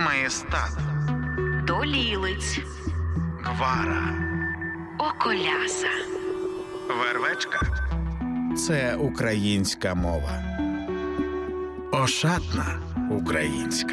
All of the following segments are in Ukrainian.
Маєстат, Долілиць, Гвара, Околяса, Вервечка. Це українська мова. Ошатна українська.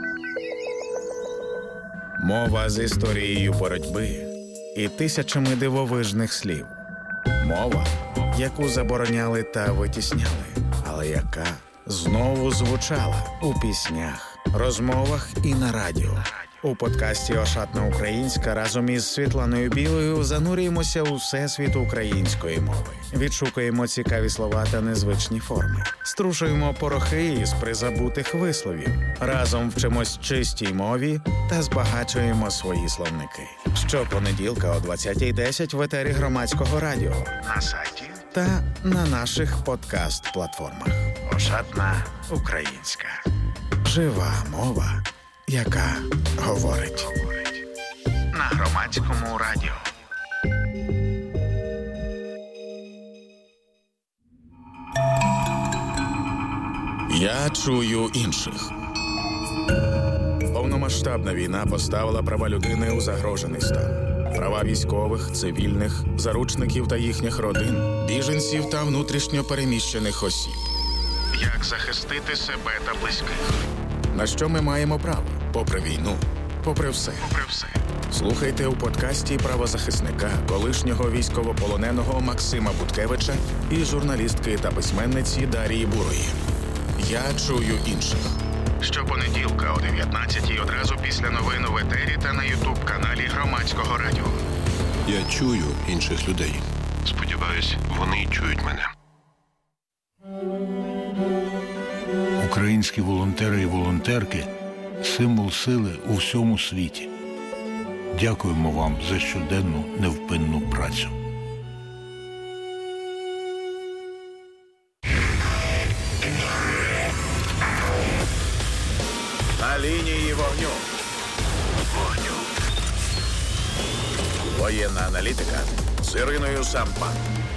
Мова з історією боротьби і тисячами дивовижних слів. Мова, яку забороняли та витісняли, але яка знову звучала у піснях, розмовах і на радіо. У подкасті «Ошатна українська» разом із Світланою Білою занурюємося у всесвіт української мови. Відшукуємо цікаві слова та незвичні форми. Струшуємо порохи із призабутих висловів. Разом вчимось чистій мові та збагачуємо свої словники. Щопонеділка о 20:10 в етері Громадського радіо, На сайті та на наших подкаст-платформах. «Ошатна українська». Жива мова, яка говорить. на Громадському радіо. Я чую інших. Повномасштабна війна поставила права людини у загрожений стан. Права військових, цивільних, заручників та їхніх родин, біженців та внутрішньо переміщених осіб. Як захистити себе та близьких. На що ми маємо право? Попри війну, попри все. Попри все. Слухайте у подкасті правозахисника, колишнього військовополоненого Максима Буткевича і журналістки та письменниці Дарії Бурої. Я чую інших. Щопонеділка о 19:00 одразу після новин у етері та на YouTube-каналі Громадського радіо. Я чую інших людей. Сподіваюсь, вони чують мене. Українські волонтери і волонтерки – символ сили у всьому світі. Дякуємо вам за щоденну невпинну працю. На лінії вогню. Воєнна аналітика з Іриною Сампан.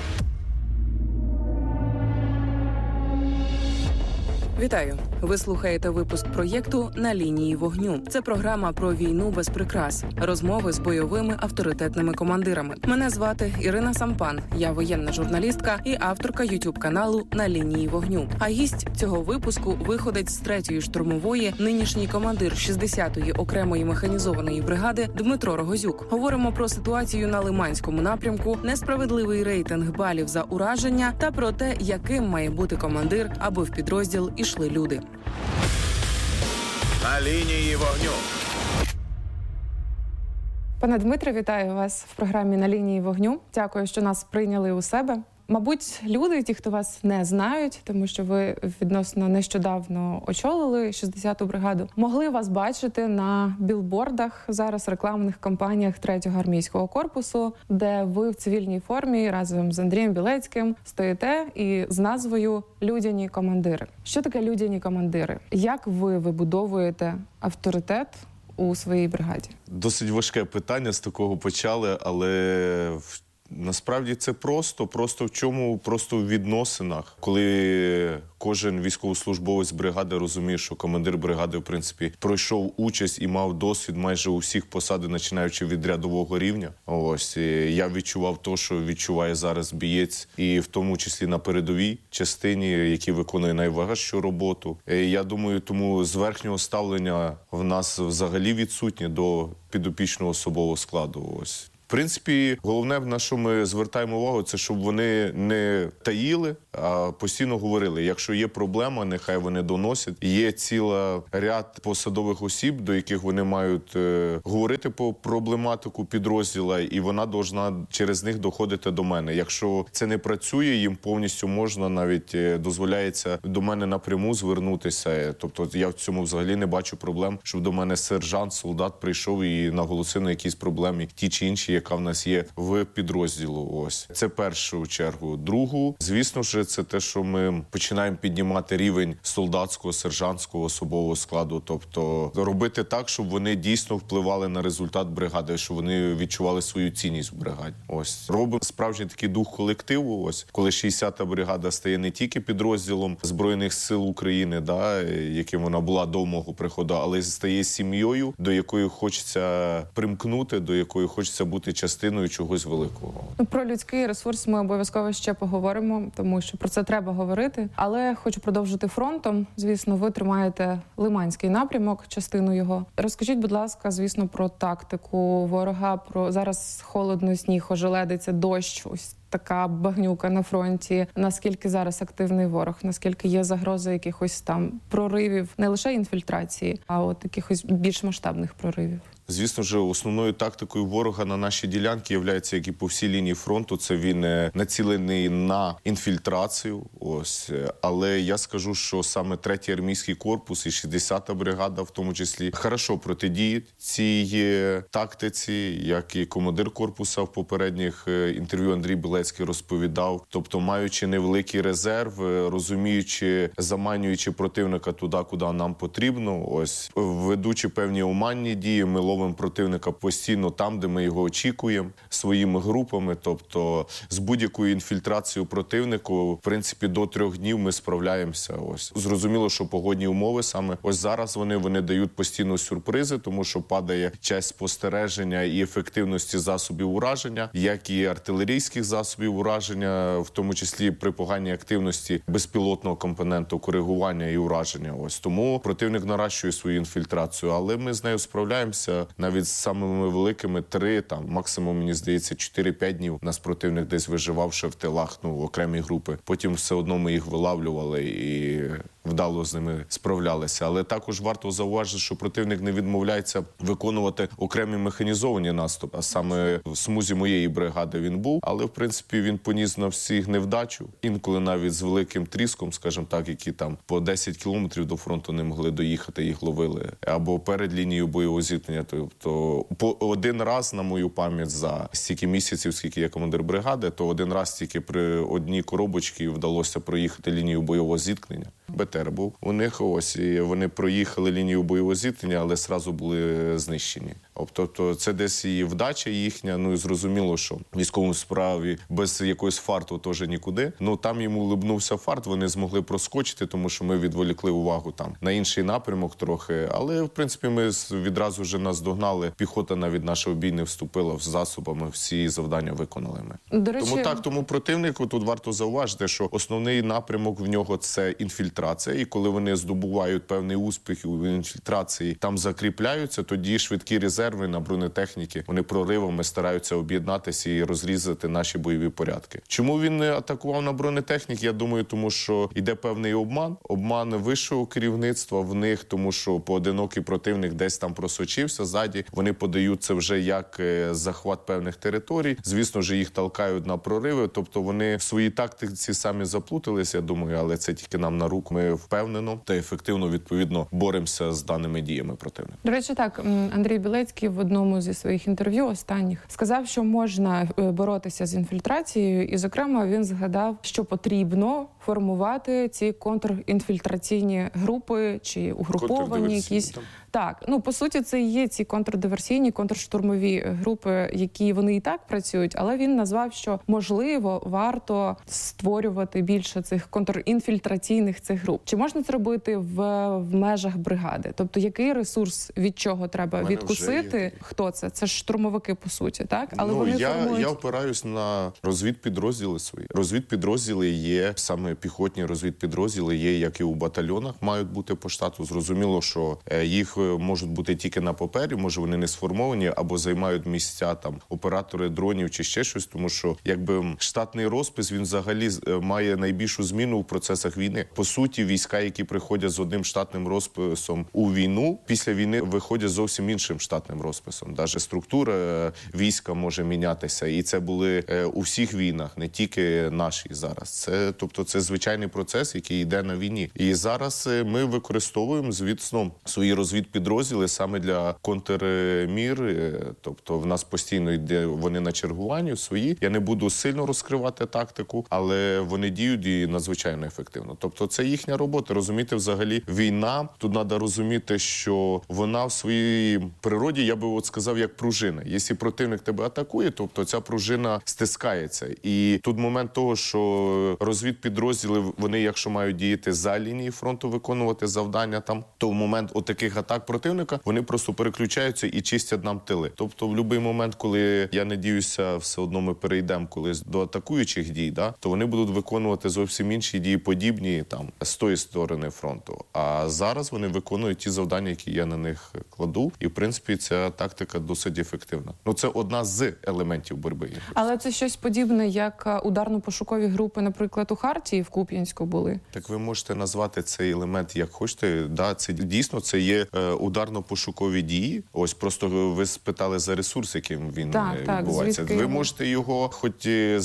Вітаю! Ви слухаєте випуск проєкту «На лінії вогню». Це програма про війну без прикрас. Розмови з бойовими авторитетними командирами. Мене звати Ірина Сампан. Я воєнна журналістка і авторка YouTube-каналу «На лінії вогню». А гість цього випуску – виходець з 3-ї штурмової, нинішній командир 60-ї окремої механізованої бригади Дмитро Рогозюк. Говоримо про ситуацію на Лиманському напрямку, несправедливий рейтинг балів за ураження та про те, яким має бути командир, аби в підрозділ ішли люди. На лінії вогню. Пане Дмитре, вітаю вас в програмі «На лінії вогню». Дякую, що нас прийняли у себе. Мабуть, люди, ті, хто вас не знають, тому що ви відносно нещодавно очолили 60-ту бригаду, могли вас бачити на білбордах, зараз рекламних кампаніях 3-го армійського корпусу, де ви в цивільній формі разом з Андрієм Білецьким стоїте і з назвою «Людяні командири». Що таке людяні командири? Як ви вибудовуєте авторитет у своїй бригаді? Досить важке питання, з такого почали, але насправді це просто в чому? Просто в відносинах. Коли кожен військовослужбовець бригади розуміє, що командир бригади, в принципі, пройшов участь і мав досвід майже у всіх посадах, починаючи від рядового рівня. Ось, я відчував те, що відчуває зараз бієць, і в тому числі на передовій частині, який виконує найважчу роботу. Я думаю, тому з верхнього ставлення в нас взагалі відсутнє до підопічного особового складу. Ось. В принципі, головне, на що ми звертаємо увагу, це щоб вони не таїли, а постійно говорили. Якщо є проблема, нехай вони доносять. Є ціла ряд посадових осіб, до яких вони мають говорити по проблематику підрозділа, і вона повинна через них доходити до мене. Якщо це не працює, їм повністю можна, навіть дозволяється до мене напряму звернутися. Тобто я в цьому взагалі не бачу проблем, щоб до мене сержант, солдат прийшов і наголосив на якісь проблеми, ті чи інші, яка в нас є в підрозділу. Ось це першу чергу. Другу, звісно ж, це те, що ми починаємо піднімати рівень солдатського, сержантського особового складу, тобто робити так, щоб вони дійсно впливали на результат бригади, щоб вони відчували свою цінність в бригаді. Ось робимо справжній такий дух колективу. Ось коли 60-та бригада стає не тільки підрозділом Збройних сил України, яким вона була до мого приходу, але стає сім'єю, до якої хочеться примкнути, до якої хочеться бути частиною чогось великого. Про людський ресурс ми обов'язково ще поговоримо, тому що про це треба говорити. Але хочу продовжити фронтом. Звісно, ви тримаєте Лиманський напрямок, частину його. Розкажіть, будь ласка, звісно, про тактику ворога, про зараз холодно, сніг, ожеледиться, дощ, ось така багнюка на фронті. Наскільки зараз активний ворог, наскільки є загроза якихось там проривів, не лише інфільтрації, а от якихось більш масштабних проривів? Звісно ж, основною тактикою ворога на нашій ділянці є, як і по всій лінії фронту, це він націлений на інфільтрацію. Ось. Але я скажу, що саме 3-й армійський корпус і 60-та бригада, в тому числі, хорошо протидіють цій тактиці, як і командир корпуса в попередніх інтерв'ю Андрій Білецький розповідав. Тобто, маючи невеликий резерв, розуміючи, заманюючи противника туди, куди нам потрібно, ось, ведучи певні оманні дії, ми ловимо противника постійно там, де ми його очікуємо, своїми групами. Тобто з будь-якою інфільтрацією противнику, в принципі, до 3 днів ми справляємося. Ось. Зрозуміло, що погодні умови саме ось зараз вони дають постійно сюрпризи, тому що падає часть спостереження і ефективності засобів ураження, як і артилерійських засобів ураження, в тому числі при поганій активності безпілотного компоненту коригування і ураження. Ось. Тому противник наращує свою інфільтрацію, але ми з нею справляємося. Навіть з самими великими 3, там, максимум, мені здається, 4-5 днів нас противник десь виживав ще в тилах, окремі групи. Потім все одно ми їх вилавлювали і вдало з ними справлялися. Але також варто зауважити, що противник не відмовляється виконувати окремі механізовані наступи. А саме в смузі моєї бригади він був, але, в принципі, він поніс на всіх невдачу. Інколи навіть з великим тріском, скажімо так, які там по 10 кілометрів до фронту не могли доїхати, їх ловили. Або перед лінією бойового зіткнення. Тобто, по один раз, на мою пам'ять, за стільки місяців, скільки я командир бригади, то один раз тільки при одній коробочці вдалося проїхати лінію бойового зіткнення. БТР був у них, ось, і вони проїхали лінію бойового зіткнення, але одразу були знищені. Тобто це десь і вдача їхня, і зрозуміло, що в військовому справі без якогось фарту теж нікуди. Там йому улибнувся фарт, вони змогли проскочити, тому що ми відволікли увагу там на інший напрямок трохи. Але, в принципі, ми відразу вже наздогнали. Піхота навіть наша в бій не вступила, з засобами всі завдання виконали ми. До речі... Тому противнику тут варто зауважити, що основний напрямок в нього – це інфільтрація. І коли вони здобувають певний успіх у інфільтрації, там закріпляються, тоді швидкі резерви на бронетехніки, вони проривами стараються об'єднатися і розрізати наші бойові порядки. Чому він не атакував на бронетехніки? Я думаю, тому що йде певний обман вищого керівництва в них, тому що поодинокий противник десь там просочився ззаді. Вони подають це вже як захват певних територій. Звісно ж, їх толкають на прориви, тобто вони в своїй тактиці самі заплуталися, я думаю, але це тільки нам на руку. Ми впевнено та ефективно, відповідно, боремося з даними діями противника. До речі, так, Андрій Білецький в одному зі своїх інтерв'ю останніх сказав, що можна боротися з інфільтрацією, і, зокрема, він згадав, що потрібно формувати ці контрінфільтраційні групи чи угруповані якісь. Так, по суті, це і є ці контрдиверсійні, контрштурмові групи, які вони і так працюють, але він назвав, що, можливо, варто створювати більше цих контрінфільтраційних цих груп. Чи можна це робити в межах бригади? Тобто, який ресурс від чого треба відкусити? Хто це? Це ж штурмовики, по суті, так? Але вони я опираюсь на розвідпідрозділи свої. Розвідпідрозділи є, саме піхотні розвідпідрозділи є, як і у батальйонах мають бути по штату. Зрозуміло, що їх можуть бути тільки на папері, може вони не сформовані, або займають місця там оператори дронів чи ще щось, тому що якби штатний розпис, він взагалі має найбільшу зміну в процесах війни. По суті, суті, війська, які приходять з одним штатним розписом у війну, після війни виходять зовсім іншим штатним розписом. Навіть структура війська може мінятися. І це були у всіх війнах, не тільки нашій зараз. Тобто це звичайний процес, який йде на війні. І зараз ми використовуємо, звісно, свої розвідпідрозділи саме для контрмір. Тобто в нас постійно йде вони на чергуванні свої. Я не буду сильно розкривати тактику, але вони діють і надзвичайно ефективно. Тобто це їхня робота. Розумієте, взагалі війна, тут треба розуміти, що вона в своїй природі, я би сказав, як пружина. Якщо противник тебе атакує, тобто ця пружина стискається. І тут момент того, що розвідпідрозділи, вони, якщо мають діяти за лінії фронту, виконувати завдання там, то в момент отаких атак противника вони просто переключаються і чистять нам тили. Тобто в будь-який момент, коли, я надіюся, все одно ми перейдемо колись до атакуючих дій, то вони будуть виконувати зовсім інші дії, подібні там з тої сторони фронту. А зараз вони виконують ті завдання, які я на них кладу. І, в принципі, ця тактика досить ефективна. Це одна з елементів боротьби. Але це щось подібне, як ударно-пошукові групи, наприклад, у Хартії в Куп'янську були? Так ви можете назвати цей елемент як хочете. Да, це дійсно це є ударно-пошукові дії. Ось просто ви спитали за ресурс, яким він відбувається. Ви можете його хоч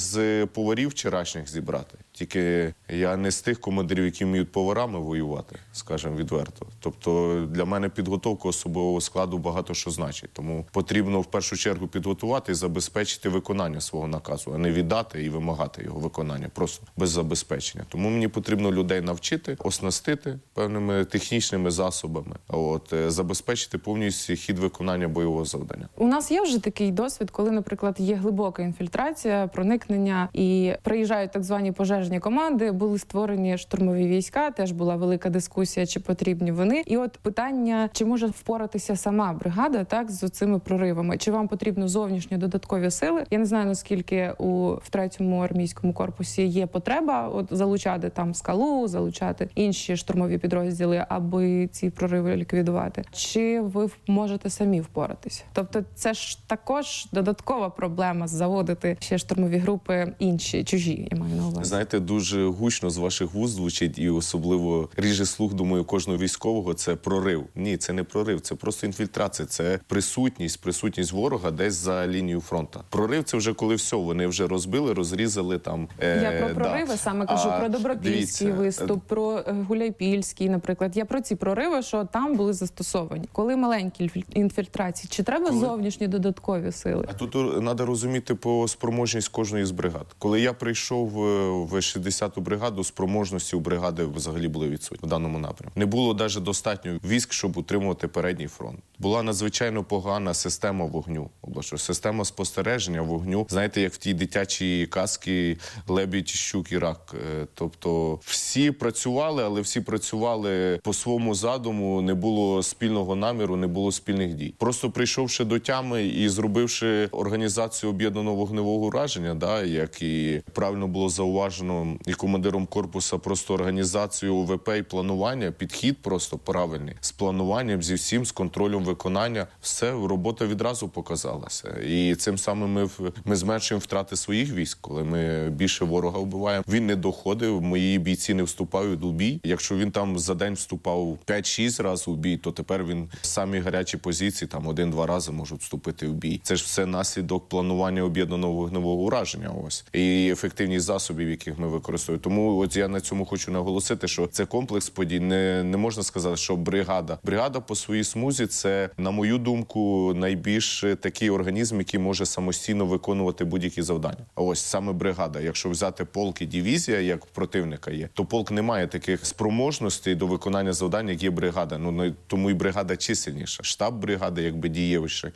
з поварів вчорашніх зібрати. Тільки я не з тих командирів, які вміють поварами воювати, скажімо відверто. Тобто для мене підготовка особового складу багато що значить. Тому потрібно в першу чергу підготувати і забезпечити виконання свого наказу, а не віддати і вимагати його виконання, просто без забезпечення. Тому мені потрібно людей навчити, оснастити певними технічними засобами, забезпечити повністю хід виконання бойового завдання. У нас є вже такий досвід, коли, наприклад, є глибока інфільтрація, проникнення і приїжджають так звані пожежні команди, були створені штурмові війська, теж була велика дискусія, чи потрібні вони. І от питання, чи може впоратися сама бригада з цими проривами? Чи вам потрібно зовнішні додаткові сили? Я не знаю, наскільки в 3-му армійському корпусі є потреба залучати там Скалу, залучати інші штурмові підрозділи, аби ці прориви ліквідувати. Чи ви можете самі впоратися? Тобто це ж також додаткова проблема заводити ще штурмові групи інші, чужі, я маю на увазі. Знаєте, дуже гучно з ваших вуст звучить і особливо ріже слух, думаю, кожного військового – це прорив. Ні, це не прорив, це просто інфільтрація, це присутність ворога десь за лінією фронту. Прорив – це вже коли все, вони вже розбили, розрізали там. Я про прориви саме кажу, про Добропільський виступ, про Гуляйпільський, наприклад. Я про ці прориви, що там були застосовані. Коли маленькі інфільтрації, чи треба зовнішні додаткові сили? А тут треба розуміти по спроможність кожної з бригад. Коли я прийшов в 60-ту бригаду, спроможності у бригади взагалі були відсутні в даному напрямку. Не було навіть достатньо військ, щоб утримувати передній фронт. Була надзвичайно погана система вогню. Система спостереження вогню. Знаєте, як в тій дитячій казці «Лебідь, щук і рак». Тобто всі працювали, але всі працювали по своєму задуму, не було спільного наміру, не було спільних дій. Просто прийшовши до тями і зробивши організацію об'єднаного вогневого ураження, як і правильно було зауважено і командиром корпуса, просто організацію ОВП і планування, підхід просто правильний. З плануванням, зі всім, з контролем виконання. Все, робота відразу показалася. І цим самим ми зменшуємо втрати своїх військ, коли ми більше ворога вбиваємо. Він не доходив, мої бійці не вступають у бій. Якщо він там за день вступав 5-6 разів у бій, то тепер він самі гарячі позиції там 1-2 рази можуть вступити в бій. Це ж все наслідок планування об'єднаного вогневого ураження. І ефективність засобів, яких ми використовуємо. Тому я на цьому хочу наголосити, що це комплекс подій. Не можна сказати, що бригада. Бригада по своїй смузі – це, на мою думку, найбільш такий організм, який може самостійно виконувати будь-які завдання. Саме бригада. Якщо взяти полк і дивізія, як в противника є, то полк не має таких спроможностей до виконання завдань, як є бригада. Тому і бригада чисельніша. Штаб бригади якби дієвіший.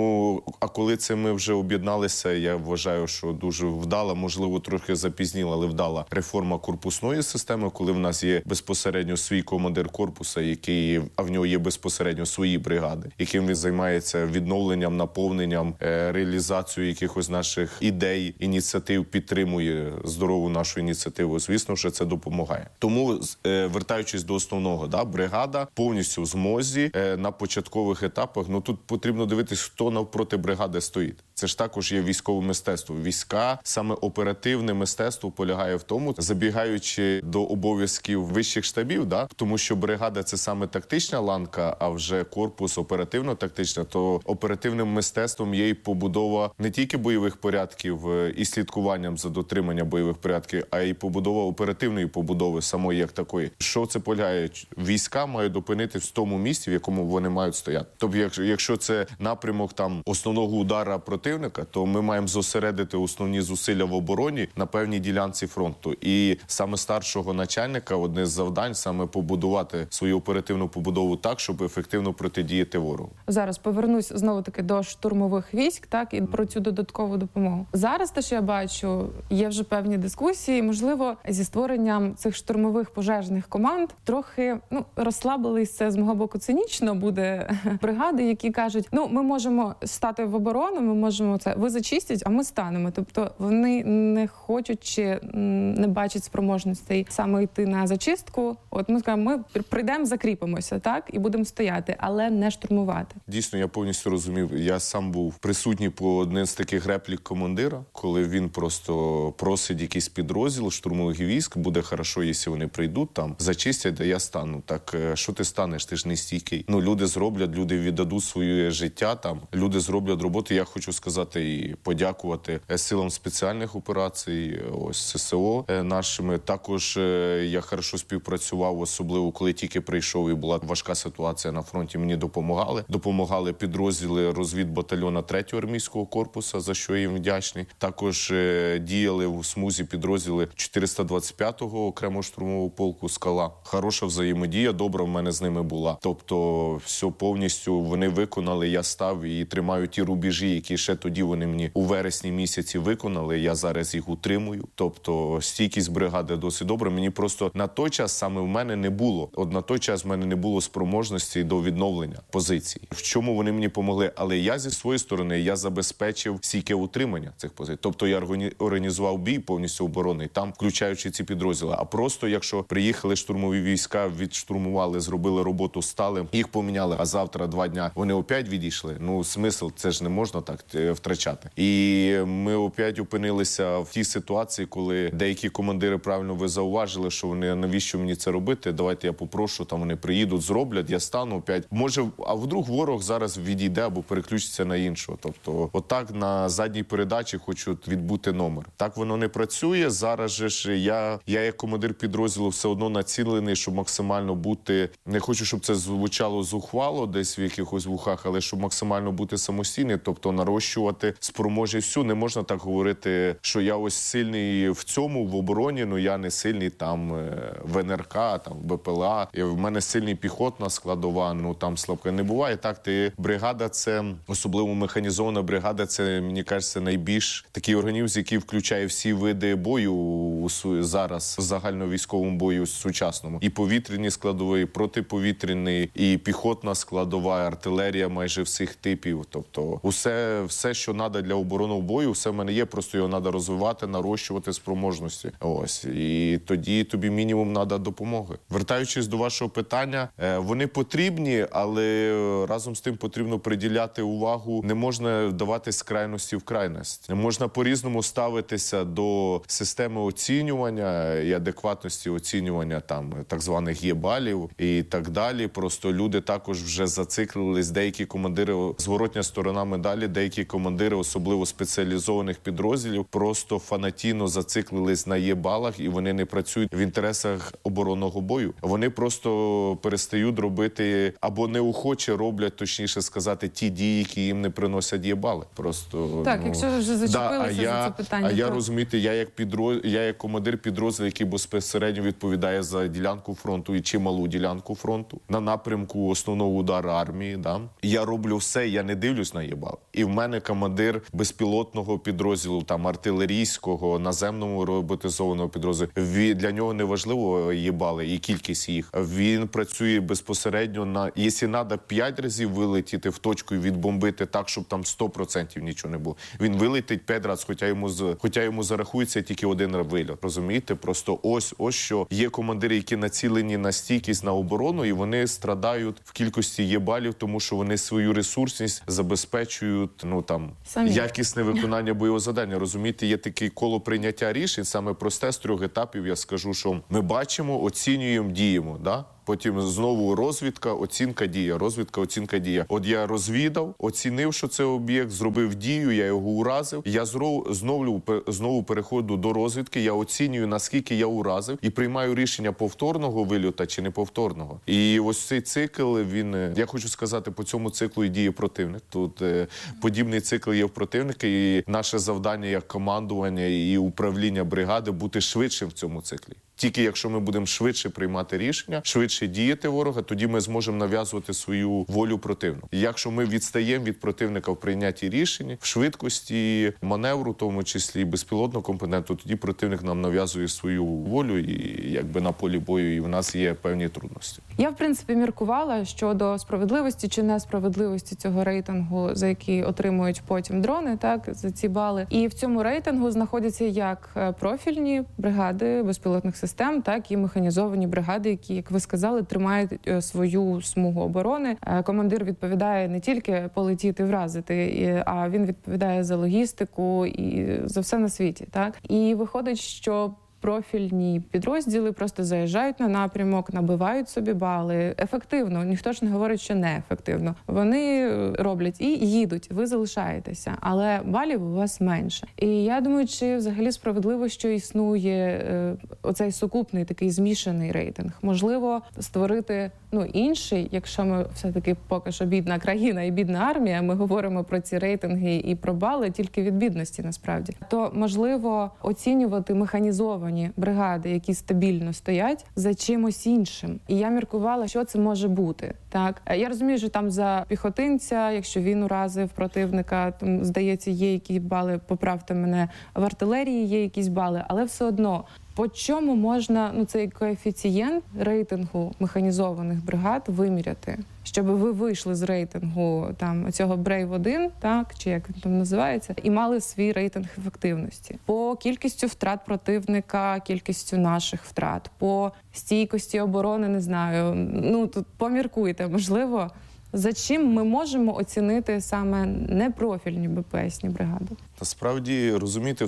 А коли це ми вже об'єдналися, я вважаю, що дуже вдала, можливо, трохи запізніла, але вдала реформа корпусної системи, коли в нас є безпосередньо свій командир корпуса, а в нього є безпосередньо свої бригади, яким він займається відновленням, наповненням, реалізацією якихось наших ідей, ініціатив, підтримує здорову нашу ініціативу. Звісно, що це допомагає. Тому, вертаючись до основного, бригада повністю в змозі на початкових етапах, тут потрібно дивитись, хто навпроти бригади стоїть. Це ж також є військове мистецтво. Війська, саме оперативне мистецтво полягає в тому, забігаючи до обов'язків вищих штабів, да? Тому що бригада – це саме тактична ланка, а вже корпус оперативно-тактична, то оперативним мистецтвом є і побудова не тільки бойових порядків і слідкуванням за дотриманням бойових порядків, а й побудова оперативної побудови самої як такої. Що це полягає? Війська мають опинитись в тому місці, в якому вони мають стояти. Тобто, якщо це напрямок там основного удара противника, то ми маємо зосередити основні зусилля в обороні на певній ділянці фронту. І саме старшого начальника одне з завдань саме побудувати свою оперативну побудову так, щоб ефективно протидіяти ворогу. Зараз повернусь знову таки до штурмових військ, так, і про цю додаткову допомогу. Зараз те, що я бачу, є вже певні дискусії, можливо, зі створенням цих штурмових пожежних команд трохи розслабились. Це з мого боку цинічно буде бригади, які кажуть: ми можемо стати в оборону, ми можемо це, ви зачистіть, а ми станемо. Тобто вони не хочуть чи не бачать спроможностей саме йти на зачистку. От ми скажемо, ми прийдемо, закріпимося, так, і будемо стояти, але не штурмувати. Дійсно, я повністю розумів. Я сам був присутній по одним з таких реплік командира, коли він просто просить якийсь підрозділ штурмових військ, буде хорошо, якщо вони прийдуть там, зачистять, де я стану. Так, що ти станеш? Ти ж не стійкий. Люди зроблять, люди віддадуть своє життя там, люди зроблять роботу. Я хочу сказати і подякувати силам спеціальних операцій, ось ССО нашими. Також я хорошо співпрацював, особливо коли тільки прийшов і була важка ситуація на фронті. Мені допомагали підрозділи розвідбатальйона 3-го армійського корпусу, за що я їм вдячний. Також діяли в смузі підрозділи 425-го окремого штурмового полку «Скала». Хороша взаємодія, добра в мене з ними була. Тобто все повністю вони виконали, я став і тримаю ті рубежі, які ще тоді вони мені у вересні місяці виконали, я зараз їх утримую. Тобто стійкість бригади досить добра. Мені просто на той час саме в мене не було. На той час в мене не було спроможності до відновлення позицій. В чому вони мені помогли? Але я зі своєї сторони, я забезпечив стійке утримання цих позицій. Тобто я організував бій повністю оборонний, там включаючи ці підрозділи. А просто якщо приїхали штурмові війська, відштурмували, зробили роботу, стали, їх поміняли, а завтра 2 дня вони опять відійшли. Смисл, це ж не можна так втрачати. І ми опять опинилися в тій ситуації, коли деякі командири, правильно ви зауважили, що вони, навіщо мені це робити? Давайте я попрошу, там вони приїдуть, зроблять, я стану опять. Може, а вдруг ворог зараз відійде або переключиться на іншого. Тобто, отак на задній передачі хочуть відбути номер. Так воно не працює. Зараз же ж я як командир підрозділу все одно націлений, щоб максимально бути, не хочу, щоб це звучало зухвало десь в якихось вухах, але щоб максимально бути самостійним, тобто нарощувати спроможність всю. Не можна так говорити, що я ось сильний в цьому, в обороні, я не сильний там в НРК, там в БПЛА. І в мене сильний піхотна складова, там слабка. Не буває так. Бригада – це, особливо механізована бригада, це, мені кажеться, найбільш такий організм, який включає всі види бою зараз в загальновійськовому бою сучасному. І повітряні складові, і протиповітряний, і піхотна складова, артилерія майже всіх типів. Тобто все, що треба для оборонного бою, все в мене є, просто його треба розвивати, нарощувати спроможності. Ось. І тоді тобі мінімум треба допомоги. Вертаючись до вашого питання, вони потрібні, але разом з тим потрібно приділяти увагу. Не можна давати з крайності в крайність. Не можна по-різному ставитися до системи оцінювання і адекватності оцінювання там так званих є-балів і так далі. Просто люди також вже зациклились. Деякі командири, зворотня сторона медалі, деякі командири, особливо спеціалізованих підрозділів, просто фанатійно зациклились на є-балах і вони не працюють в інтересах оборонного бою. Вони просто перестають робити або неохоче роблять, точніше сказати, ті дії, які їм не приносять є-бали. Просто так, якщо вже зачепилися за це питання. Я розумієте, я як командир підрозділу, який безпосередньо відповідає за ділянку фронту і чималу ділянку фронту на напрямку основного удару армії. Да? Я роблю все, я не дивлюсь на є-бали. І в мене командир безпілотного підрозділу, там артилерійського, наземного роботизованого підрозділу. Для нього не важливо є-бали і кількість їх. Він працює безпосередньо якщо треба 5 разів вилетіти в точку і відбомбити так, щоб там 100% нічого не було. Він вилетить 5 разів, хоча йому зарахується тільки 1 вильот. Розумієте? Просто ось що. Є командири, які націлені на стійкість, на оборону, і вони страдають в кількості є-балів, тому що вони свою ресурсність забезпечують там Самі. якісне виконання бойового завдання. Розумієте, є таке коло прийняття рішень, саме просте з 3 етапів. Я скажу, що ми бачимо, оцінюємо, діємо. Да? Потім знову розвідка, оцінка, дія, розвідка, оцінка, дія. От я розвідав, оцінив, що це об'єкт, зробив дію, я його уразив. Я знову переходжу до розвідки, я оцінюю, наскільки я уразив, і приймаю рішення повторного вильота чи неповторного. І ось цей цикл, я хочу сказати, по цьому циклу і діє противник. Тут подібний цикл є в противника, і наше завдання як командування і управління бригади бути швидшим в цьому циклі. Тільки якщо ми будемо швидше приймати рішення, швидше діяти ворога, тоді ми зможемо нав'язувати свою волю противнику. І якщо ми відстаємо від противника в прийнятті рішень, в швидкості маневру, в тому числі безпілотного компоненту, тоді противник нам нав'язує свою волю і якби на полі бою, і в нас є певні трудності. Я, в принципі, міркувала щодо справедливості чи несправедливості цього рейтингу, за який отримують потім дрони, так, за ці бали. І в цьому рейтингу знаходяться як профільні бригади безпілотних систем, так і механізовані бригади, які, як ви сказали, тримають свою смугу оборони. Командир відповідає не тільки полетіти, вразити, а він відповідає за логістику і за все на світі, так? І виходить, що профільні підрозділи просто заїжджають на напрямок, набивають собі бали. Ефективно, ніхто ж не говорить, що неефективно. Вони роблять і їдуть, ви залишаєтеся, але балів у вас менше. І я думаю, чи взагалі справедливо, що існує оцей сукупний такий змішаний рейтинг. Можливо, створити інший, якщо ми все-таки поки що бідна країна і бідна армія, ми говоримо про ці рейтинги і про бали тільки від бідності насправді, то можливо оцінювати механізовані бригади, які стабільно стоять, за чимось іншим. І я міркувала, що це може бути. Так, я розумію, що там за піхотинця, якщо він уразив противника, там, здається, є якісь бали, поправте мене, в артилерії є якісь бали, але все одно, по чому можна цей коефіцієнт рейтингу механізованих бригад виміряти? Щоб ви вийшли з рейтингу там цього Brave-1, так, чи як він там називається, і мали свій рейтинг ефективності. По кількістю втрат противника, кількістю наших втрат, по стійкості оборони, не знаю, тут поміркуйте, можливо, за чим ми можемо оцінити саме непрофільні БПСні бригади? Насправді, розумієте,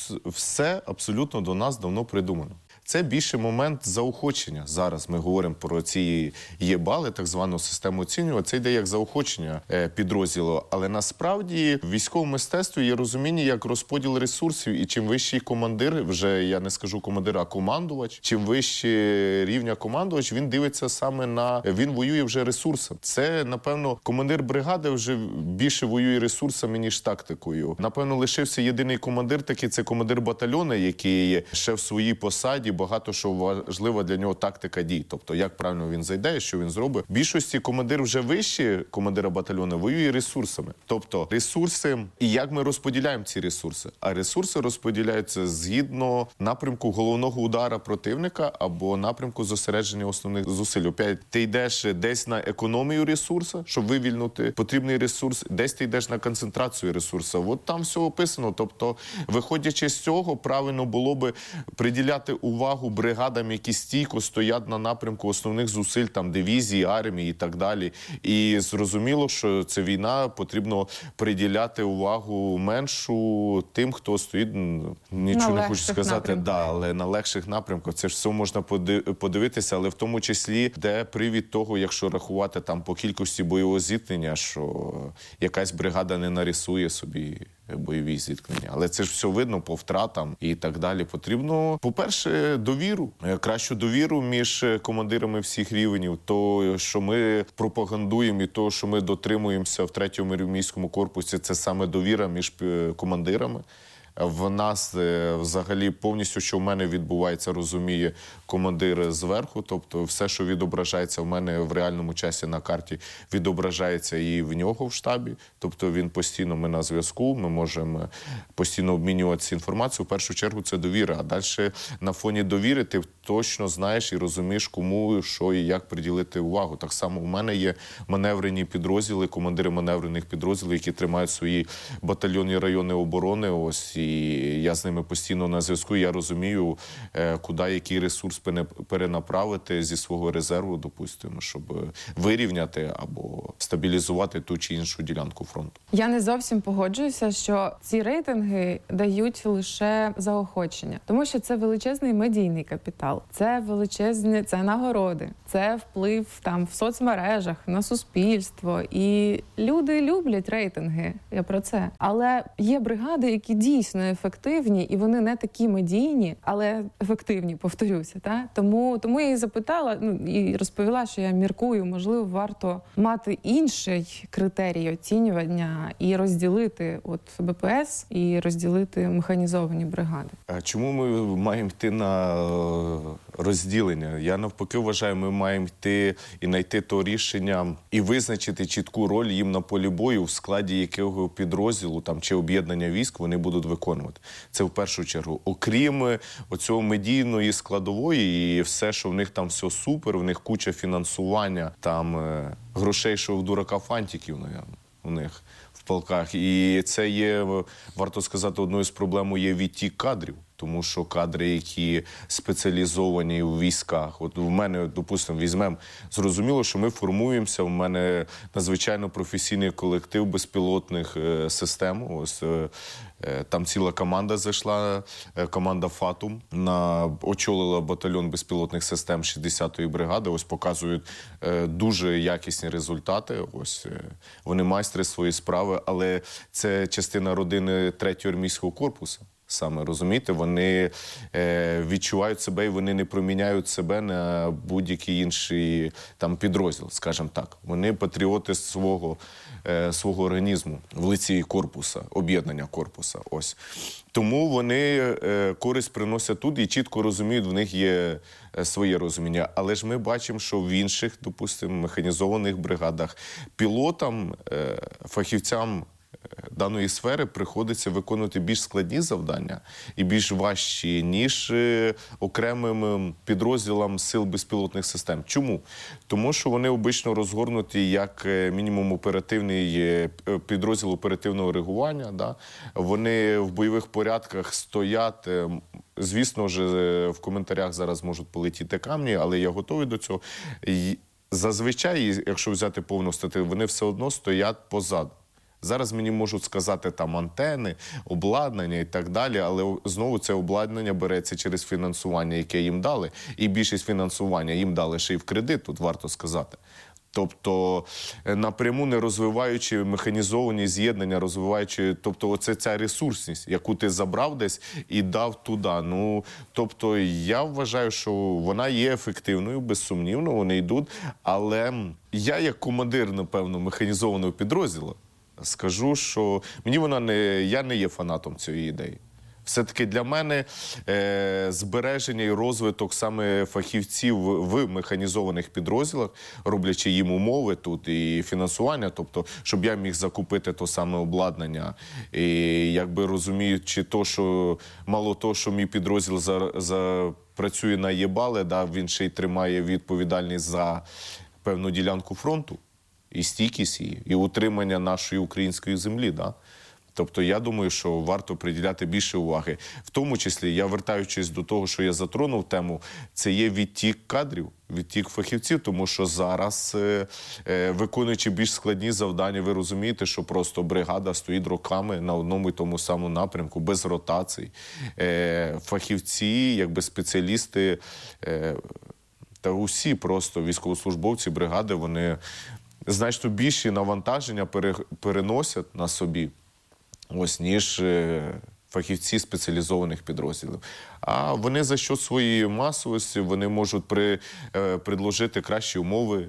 все абсолютно до нас давно придумано. Це більше момент заохочення. Зараз ми говоримо про ці є-бали, так звану систему оцінювання. Це йде як заохочення підрозділу. Але насправді в військовому мистецтві є розуміння, як розподіл ресурсів. І чим вищий командир, вже я не скажу командир, а командувач, чим вище рівня командувач, він дивиться саме він воює вже ресурсами. Це, напевно, командир бригади вже більше воює ресурсами, ніж тактикою. Напевно, лишився єдиний командир, такий це командир батальйону, який ще в своїй посаді, багато що важлива для нього тактика дій. Тобто, як правильно він зайде, що він зробить. В більшості командир вже вище командира батальйону воює ресурсами. Тобто, ресурси, і як ми розподіляємо ці ресурси. А ресурси розподіляються згідно напрямку головного удара противника або напрямку зосередження основних зусиль. Опять, ти йдеш десь на економію ресурсу, щоб вивільнути потрібний ресурс, десь ти йдеш на концентрацію ресурсу. От там все описано. Тобто, виходячи з цього, правильно було би приділяти увагу бригадам, які стійко стоять на напрямку основних зусиль, там, дивізії, армії і так далі. І зрозуміло, що це війна, потрібно приділяти увагу меншу тим, хто стоїть, нічого не хочу сказати, але на легших напрямках. Це ж все можна подивитися, але в тому числі, де привід того, якщо рахувати там по кількості бойового зіткнення, що якась бригада не нарисує собі бойові зіткнення. Але це ж все видно по втратам і так далі. Потрібно, по-перше, довіру. Кращу довіру між командирами всіх рівнів. То, що ми пропагандуємо і то, що ми дотримуємося в 3-му армійському корпусі, це саме довіра між командирами. В нас взагалі повністю, що в мене відбувається, розуміє командир зверху. Тобто все, що відображається в мене в реальному часі на карті, відображається і в нього в штабі. Тобто він постійно, ми на зв'язку, ми можемо постійно обмінюватися інформацією. В першу чергу це довіра. А далі на фоні довіри ти точно знаєш і розумієш, кому, що і як приділити увагу. Так само в мене є маневрені підрозділи, командири маневрених підрозділів, які тримають свої батальйонні райони оборони. Ось, і і я з ними постійно на зв'язку. Я розумію, куди який ресурс перенаправити зі свого резерву, допустимо, щоб вирівняти або стабілізувати ту чи іншу ділянку фронту. Я не зовсім погоджуюся, що ці рейтинги дають лише заохочення, тому що це величезний медійний капітал, це величезні, це нагороди, це вплив там в соцмережах, на суспільство, і люди люблять рейтинги. Я про це. Але є бригади, які дійсно ефективні, і вони не такі медійні, але ефективні, повторюся. Тому я і запитала, і розповіла, що я міркую, можливо, варто мати інший критерій оцінювання і розділити БПС і розділити механізовані бригади. А чому ми маємо йти на розділення? Я навпаки вважаю, ми маємо йти і знайти то рішення і визначити чітку роль їм на полі бою, в складі якого підрозділу чи об'єднання військ вони будуть виконувати. Це в першу чергу. Окрім оцього медійної складової і все, що в них там все супер, в них куча фінансування, грошей, що в дурака фантиків, у них в полках. І це є, варто сказати, одною з проблем є відтік кадрів. Тому що кадри, які спеціалізовані у військах. От в мене, допустимо, візьмемо, зрозуміло, що ми формуємося, в мене надзвичайно професійний колектив безпілотних систем. Ось там ціла команда зайшла, команда «Фатум», очолила батальйон безпілотних систем 60-ї бригади. Ось показують дуже якісні результати. Ось вони майстри своєї справи, але це частина родини 3-го армійського корпусу. Саме, розумієте, вони відчувають себе і вони не проміняють себе на будь-який інший підрозділ, скажімо так. Вони патріоти свого організму в лиці корпуса, об'єднання корпуса. Ось. Тому вони користь приносять тут і чітко розуміють, в них є своє розуміння. Але ж ми бачимо, що в інших, допустимо, механізованих бригадах пілотам, фахівцям даної сфери приходиться виконувати більш складні завдання і більш важчі, ніж окремим підрозділам сил безпілотних систем. Чому? Тому що вони обично розгорнуті як мінімум оперативний підрозділ оперативного реагування. Да? Вони в бойових порядках стоять. Звісно ж, в коментарях зараз можуть полетіти камні, але я готовий до цього. Зазвичай, якщо взяти повну статтю, вони все одно стоять позаду. Зараз мені можуть сказати антени, обладнання і так далі, але знову це обладнання береться через фінансування, яке їм дали. І більшість фінансування їм дали ще й в кредит, тут варто сказати. Тобто напряму не розвиваючи механізовані з'єднання, розвиваючи, тобто оце ця ресурсність, яку ти забрав десь і дав туди. Тобто я вважаю, що вона є ефективною, безсумнівно, вони йдуть, але я як командир, напевно, механізованого підрозділу, скажу, що я не є фанатом цієї ідеї. Все-таки для мене збереження і розвиток саме фахівців в механізованих підрозділах, роблячи їм умови тут і фінансування, тобто, щоб я міг закупити то саме обладнання, і розуміючи що мало того, що мій підрозділ працює на єбали, він ще й тримає відповідальність за певну ділянку фронту, і стійкість її, і утримання нашої української землі. Да? Тобто я думаю, що варто приділяти більше уваги. В тому числі, я вертаючись до того, що я затронув тему, це є відтік кадрів, відтік фахівців, тому що зараз, виконуючи більш складні завдання, ви розумієте, що просто бригада стоїть роками на одному і тому самому напрямку, без ротацій. Фахівці, спеціалісти, та усі просто військовослужбовці бригади, вони значно більші навантаження переносять на собі, ніж фахівці спеціалізованих підрозділів. А вони за счет своєї масовості, вони можуть предложити кращі умови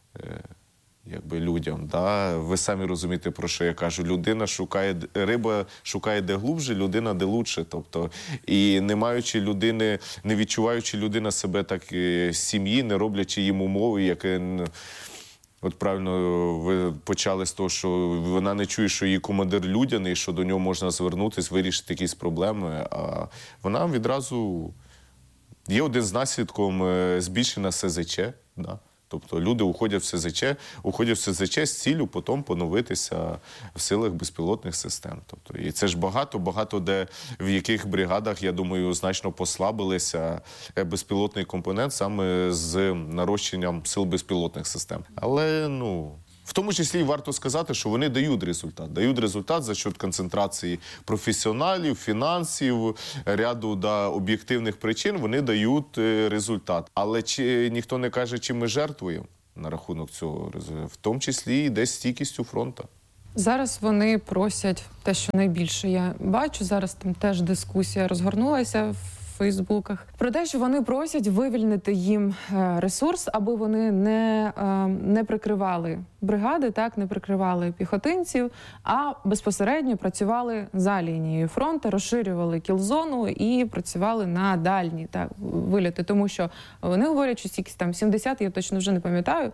людям. Да? Ви самі розумієте, про що я кажу. Риба шукає де глубже, людина де лучше. Тобто, і не відчуваючи людина себе так з сім'ї, не роблячи їм умови, які... От правильно ви почали з того, що вона не чує, що її командир людяний, що до нього можна звернутися, вирішити якісь проблеми. А вона відразу... Є один з наслідком збільшена СЗЧ, да? Тобто люди уходять в СЗЧ з ціллю потім поновитися в силах безпілотних систем. Тобто, і це ж багато де, в яких бригадах, я думаю, значно послабилися безпілотний компонент саме з нарощенням сил безпілотних систем. Але, в тому числі варто сказати, що вони дають результат. Дають результат за счет концентрації професіоналів, фінансів, ряду об'єктивних причин, вони дають результат. Але ніхто не каже, чим ми жертвуємо на рахунок цього. В тому числі і десь стійкістю фронту. Зараз вони просять те, що найбільше я бачу. Зараз там теж дискусія розгорнулася в Фейсбуках про те, що вони просять вивільнити їм ресурс, аби вони не прикривали бригади, так, не прикривали піхотинців, а безпосередньо працювали за лінією фронту, розширювали кіл-зону і працювали на дальні вильоти. Тому що вони говорять, що стільки там 70, я точно вже не пам'ятаю,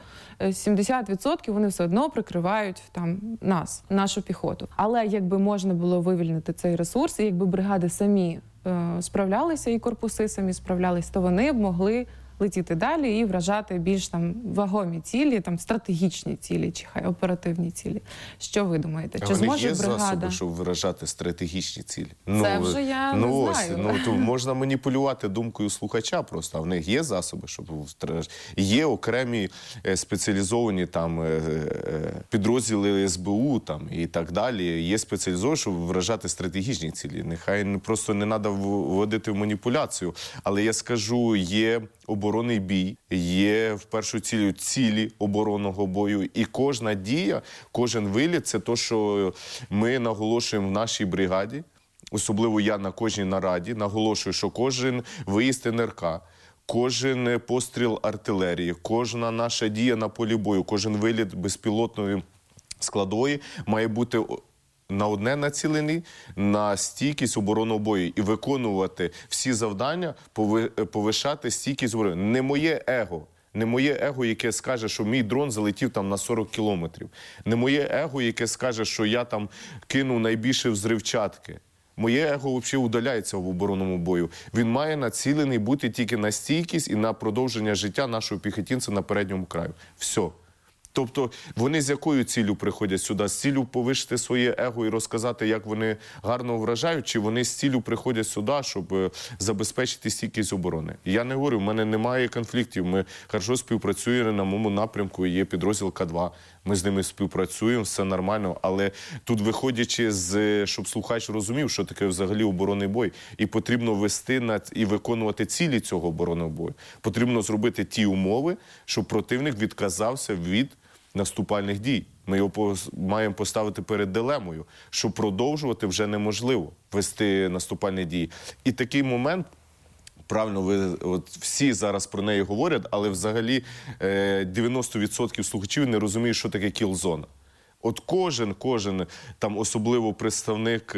70% вони все одно прикривають нашу піхоту. Але якби можна було вивільнити цей ресурс, і якби бригади самі справлялися, і корпуси самі справлялись, то вони б могли летіти далі і вражати більш вагомі цілі, стратегічні цілі чи хай оперативні цілі. Що ви думаєте? Чи зможе бригада? Засоби, щоб вражати стратегічні цілі? Це вже я не знаю. То можна маніпулювати думкою слухача просто, а в них є засоби, щоб є окремі спеціалізовані підрозділи СБУ і так далі. Є спеціалізовані, щоб вражати стратегічні цілі. Нехай просто не треба вводити в маніпуляцію, але я скажу, є оборонний бій, є в першу цілі оборонного бою. І кожна дія, кожен виліт – це те, що ми наголошуємо в нашій бригаді. Особливо я на кожній нараді наголошую, що кожен виїзд НРК, кожен постріл артилерії, кожна наша дія на полі бою, кожен виліт безпілотної складової має бути на одне націлений, на стійкість оборонного бою і виконувати всі завдання, повишати стійкість оборони. Не моє его, яке скаже, що мій дрон залетів на 40 кілометрів. Не моє его, яке скаже, що я кинув найбільше взривчатки. Моє его взагалі удаляється в оборонному бою. Він має націлений бути тільки на стійкість і на продовження життя нашого піхотинця на передньому краю. Все. Тобто вони з якою ціллю приходять сюди? З ціллю повишити своє его і розказати, як вони гарно вражають, чи вони з ціллю приходять сюди, щоб забезпечити стійкість оборони? Я не говорю, в мене немає конфліктів, ми хорошо співпрацюємо на моєму напрямку, є підрозділ К2, ми з ними співпрацюємо, все нормально, але тут виходячи щоб слухач розумів, що таке взагалі оборонний бой, і потрібно вести і виконувати цілі цього оборонного бою. Потрібно зробити ті умови, щоб противник відказався від наступальних дій. Ми його маємо поставити перед дилемою, що продовжувати вже неможливо вести наступальні дії. І такий момент, правильно, всі зараз про неї говорять, але взагалі 90% слухачів не розуміють, що таке кіл-зона. От кожен особливо представник,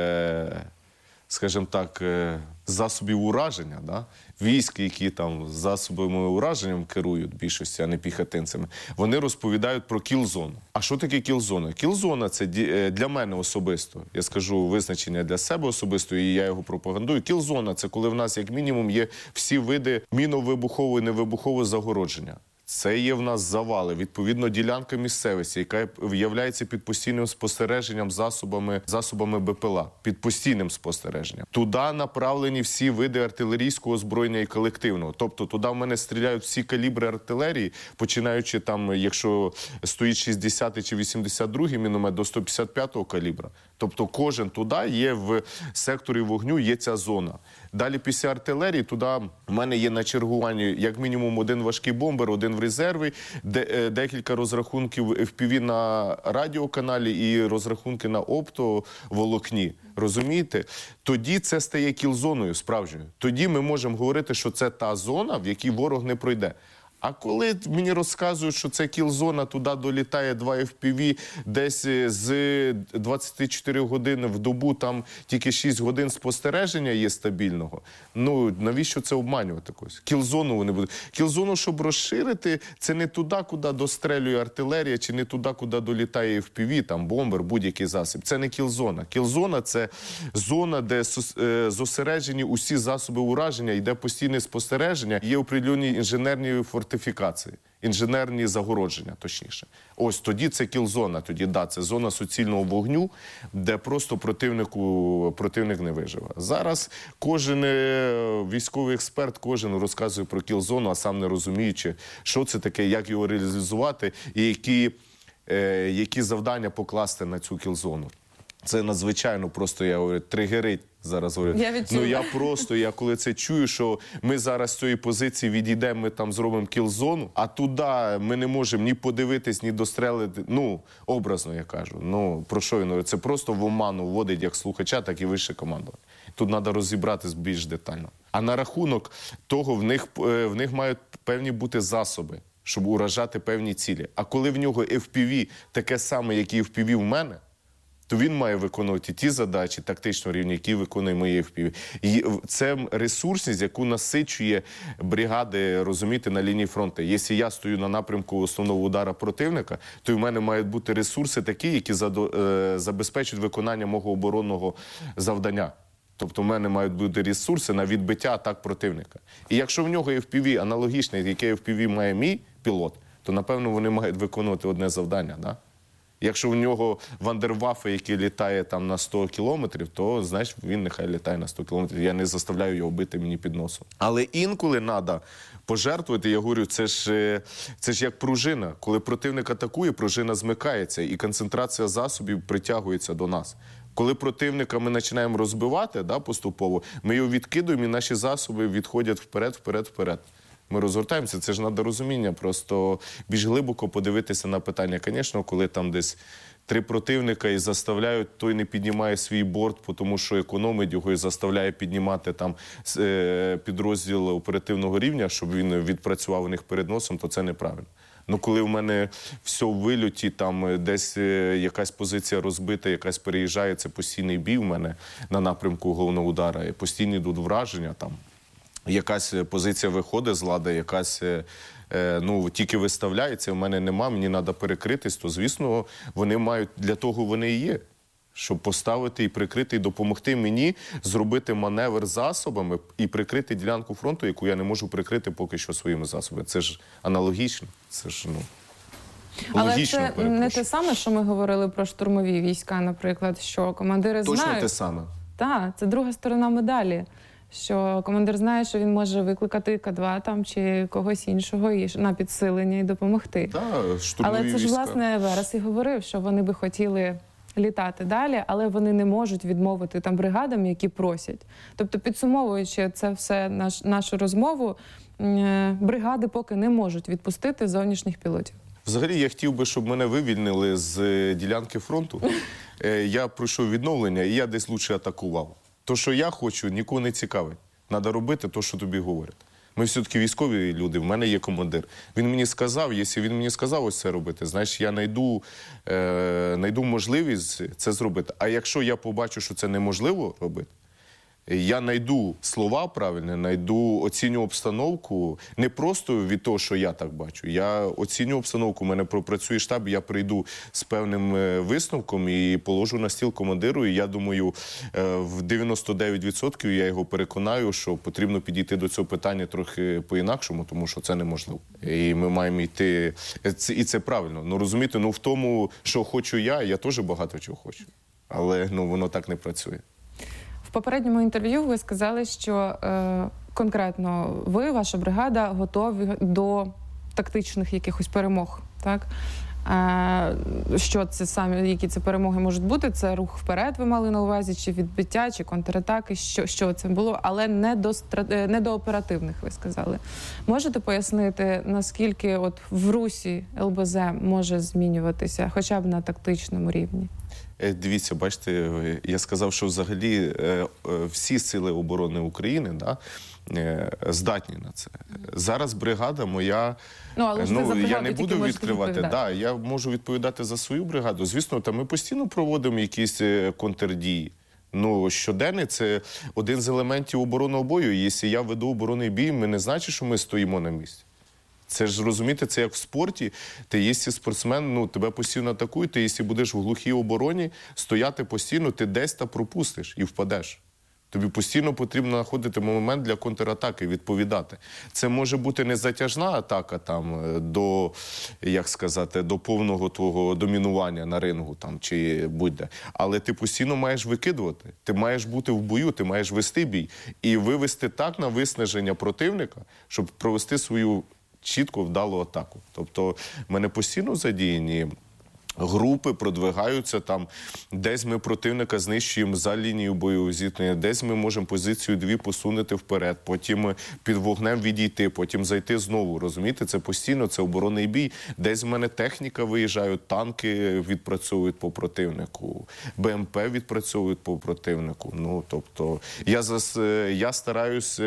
скажімо так, засобів ураження, військ, які засобами ураження керують більшості, а не піхотинцями, вони розповідають про кіл-зону. А що таке кіл-зона? Кіл-зона – це для мене особисто, я скажу визначення для себе особисто, і я його пропагандую. Кіл-зона – це коли в нас як мінімум є всі види мінно-вибухового і невибухового загородження. Це є в нас завали, відповідно, ділянка місцевості, яка являється під постійним спостереженням засобами БПЛА, під постійним спостереженням. Туди направлені всі види артилерійського озброєння і колективного. Тобто туди в мене стріляють всі калібри артилерії, починаючи якщо стоїть 60-й чи 82-й міномет, до 155-го калібра. Тобто кожен туди є в секторі вогню, є ця зона. Далі після артилерії туди в мене є на чергуванні як мінімум один важкий бомбер, один в резерві, декілька розрахунків FPV на радіоканалі і розрахунки на оптоволокні. Розумієте? Тоді це стає кіл-зоною справжньою. Тоді ми можемо говорити, що це та зона, в якій ворог не пройде. А коли мені розказують, що це кіл-зона, туди долітає 2 FPV, десь з 24 години в добу, там тільки 6 годин спостереження є стабільного, навіщо це обманювати когось? Кіл-зону вони будуть. Кіл-зону, щоб розширити, це не туди, куди дострелює артилерія, чи не туди, куди долітає FPV, бомбер, будь-який засіб. Це не кіл-зона. Кіл-зона – це зона, де зосереджені усі засоби ураження, йде постійне спостереження, є определені інженерні фортеці, фортифікації, інженерні загородження, точніше. Ось тоді це кіл-зона, тоді да, це зона суцільного вогню, де просто противник не виживе. Зараз кожен військовий експерт, кожен розказує про кіл-зону, а сам не розуміючи, що це таке, як його реалізувати і які завдання покласти на цю кіл-зону. Це надзвичайно просто, я говорю, тригерить зараз. Говорю. Я коли це чую, що ми зараз з цієї позиції відійдемо, ми там зробимо кіл-зону, а туди ми не можемо ні подивитись, ні дострелити. Ну, образно я кажу. Ну, про що він говорить? Це просто в оману вводить як слухача, так і вище командування. Тут треба розібратись більш детально. А на рахунок того, в них мають певні бути засоби, щоб уражати певні цілі. А коли в нього FPV таке саме, як і FPV в мене, то він має виконувати ті задачі тактичного рівня, які виконує мої FPV. І це ресурсність, яку насичує бригади, розумієте, на лінії фронту. Якщо я стою на напрямку основного удара противника, то в мене мають бути ресурси такі, які забезпечують виконання мого оборонного завдання. Тобто в мене мають бути ресурси на відбиття атак противника. І якщо в нього FPV аналогічний, яке FPV має мій пілот, то, напевно, вони мають виконувати одне завдання, да? Якщо в нього вандерваффе, який літає там на 100 кілометрів, то, значить, він нехай літає на 100 кілометрів. Я не заставляю його бити мені під носом. Але інколи треба пожертвувати, я говорю, це ж як пружина. Коли противник атакує, пружина змикається, і концентрація засобів притягується до нас. Коли противника ми починаємо розбивати, да, поступово, ми його відкидуємо, і наші засоби відходять вперед. Ми розгортаємося, це ж треба розуміння, просто більш глибоко подивитися на питання. Звісно, коли там десь 3 противника і заставляють, той не піднімає свій борт, тому що економить його і заставляє піднімати там підрозділ оперативного рівня, щоб він відпрацював у них перед носом, то це неправильно. Ну, коли в мене все в вильоті, там десь якась позиція розбита, якась переїжджає, це постійний бій в мене на напрямку головного удара, і постійні йдуть враження там. Якась позиція виходить з ладу, якась тільки виставляється, в мене нема, мені треба перекритись, то, звісно, вони мають, для того вони і є, щоб поставити і прикрити, і допомогти мені зробити маневр засобами і прикрити ділянку фронту, яку я не можу прикрити поки що своїми засобами. Це ж аналогічно, це ж, логічно. Але це не те саме, що ми говорили про штурмові війська, наприклад, що командири знають. Точно те саме. Так, це друга сторона медалі. Що командир знає, що він може викликати К2 там чи когось іншого на підсилення і допомогти. Але це ж, власне, Верес і говорив, що вони би хотіли літати далі, але вони не можуть відмовити там бригадам, які просять. Тобто, підсумовуючи це все нашу розмову, бригади поки не можуть відпустити зовнішніх пілотів. Взагалі, я хотів би, щоб мене вивільнили з ділянки фронту. Я пройшов відновлення, і я десь лучше атакував. То, що я хочу, нікого не цікавить. Треба робити те, що тобі говорять. Ми все-таки військові люди, в мене є командир. Він мені сказав, якщо він мені сказав ось це робити, значить я знайду можливість це зробити. А якщо я побачу, що це неможливо робити, я знайду слова правильні, оціню обстановку, не просто від того, що я так бачу. Я оціню обстановку, у мене пропрацює штаб, я прийду з певним висновком і положу на стіл командиру. І я думаю, в 99% я його переконаю, що потрібно підійти до цього питання трохи по-інакшому, тому що це неможливо. І ми маємо йти, і це правильно. Ну, розумієте, в тому, що хочу я теж багато чого хочу. Але воно так не працює. В попередньому інтерв'ю ви сказали, що конкретно ви, ваша бригада, готові до тактичних якихось перемог, так? Що це саме, які це перемоги можуть бути? Це рух вперед, ви мали на увазі, чи відбиття, чи контратаки, що це було, але не до оперативних, ви сказали. Можете пояснити, наскільки от в русі ЛБЗ може змінюватися, хоча б на тактичному рівні? Дивіться, бачите, я сказав, що взагалі всі сили оборони України здатні на це. Зараз бригада моя, я не буду відкривати, я можу відповідати за свою бригаду. Звісно, ми постійно проводимо якісь контрдії. Щоденний – це один з елементів оборонного бою. Якщо я веду оборонний бій, ми не значить, що ми стоїмо на місці. Це ж, розумієте, це як в спорті. Ти, якщо спортсмен, тебе постійно атакують, ти, якщо будеш в глухій обороні, стояти постійно, ти десь пропустиш і впадеш. Тобі постійно потрібно знаходити момент для контратаки, відповідати. Це може бути не затяжна атака там до, як сказати, до повного твого домінування на рингу там чи будь-де. Але ти постійно маєш викидувати. Ти маєш бути в бою, ти маєш вести бій і вивести так на виснаження противника, щоб провести свою чітко вдалу атаку. Тобто в мене постійно задіяні групи, продвигаються там, десь ми противника знищуємо за лінією бойового зіткнення, десь ми можемо позицію 2 посунути вперед, потім під вогнем відійти, потім зайти знову, розумієте? Це постійно, це оборонний бій. Десь в мене техніка виїжджає, танки відпрацьовують по противнику, БМП відпрацьовують по противнику. Ну, тобто, я стараюсь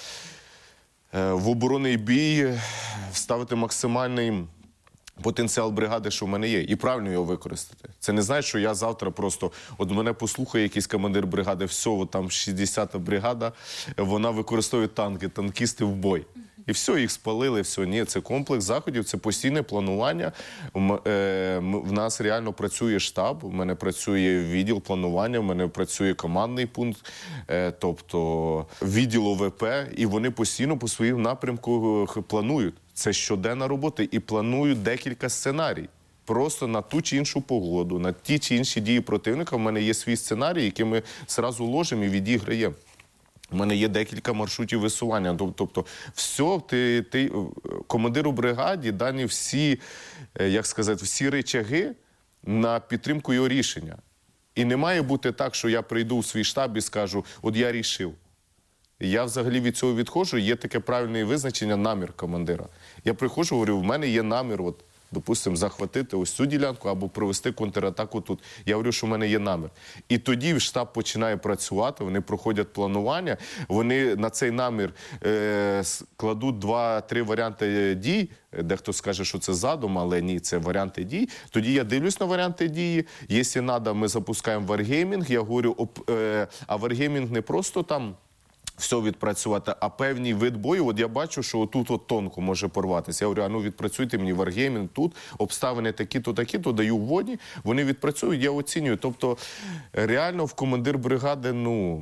в оборонний бій вставити максимальний потенціал бригади, що в мене є, і правильно його використати. Це не значить, що я завтра просто, от мене послухає якийсь командир бригади, все, от там 60-та бригада, вона використовує танки, танкісти в бой. І все, їх спалили, все. Ні, це комплекс заходів, це постійне планування. В нас реально працює штаб, у мене працює відділ планування, у мене працює командний пункт, тобто відділ ОВП, і вони постійно по своїм напрямку планують. Це щоденна робота і планують декілька сценарій. Просто на ту чи іншу погоду, на ті чи інші дії противника. В мене є свій сценарій, який ми зразу ложимо і відіграємо. У мене є декілька маршрутів висування. Тобто, все, командиру бригаді дані всі, як сказати, всі ричаги на підтримку його рішення. І не має бути так, що я прийду в свій штаб і скажу, от я рішив. Я взагалі від цього відходжу, є таке правильне визначення намір командира. Я приходжу, говорю, в мене є намір, от, допустимо, захватити ось цю ділянку або провести контратаку тут. Я говорю, що в мене є намір. І тоді штаб починає працювати, вони проходять планування, вони на цей намір кладуть 2-3 варіанти дій, дехто скаже, що це задум, але ні, це варіанти дій. Тоді я дивлюсь на варіанти дії, якщо треба, ми запускаємо варгеймінг, я говорю, а варгеймінг не просто там все відпрацювати, а певний вид бою, от я бачу, що тут от тонко може порватися. Я говорю, а ну відпрацюйте мені варгеймінг тут, обставини такі-то, даю вводні, вони відпрацюють, я оцінюю. Тобто, реально в командир бригади, ну,